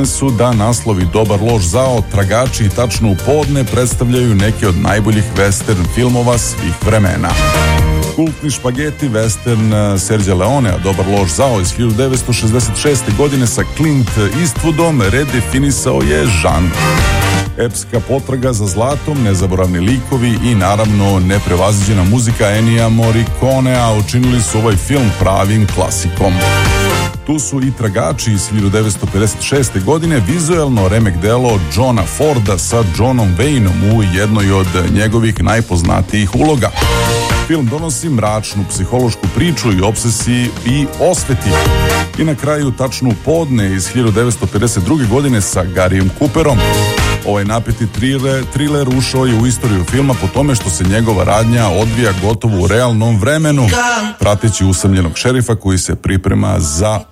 svesne su da naslovi Dobar, loš, zao, Tragači i Tačno u podne predstavljaju neke od najboljih western filmova svih vremena. Kultni špageti western Sergio Leonea Dobar, loš, zao iz 1966. godine sa Clint Eastwoodom redefinisao je žanr. Epska potraga za zlatom, nezaboravni likovi i naravno neprevaziđena muzika Ennija Morriconea učinili su ovaj film pravim klasikom. Tu su i Tragači iz 1956. godine, vizuelno remek delo Johna Forda sa Johnom Wayneom u jednoj od njegovih najpoznatijih uloga. Film donosi mračnu psihološku priču i obsesiji i osveti. I na kraju Tačno u podne iz 1952. godine sa Garyjem Cooperom. Ovaj napeti thriller ušao je u istoriju filma po tome što se njegova radnja odvija gotovo u realnom vremenu, prateći usamljenog šerifa koji se priprema za